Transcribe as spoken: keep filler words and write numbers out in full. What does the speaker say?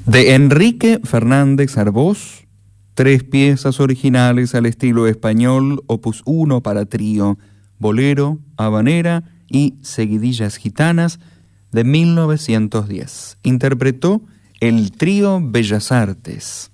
De Enrique Fernández Arbós, tres piezas originales al estilo español, opus uno para trío, bolero, habanera y seguidillas gitanas, de mil novecientos diez. Interpretó el Trío Bellas Artes.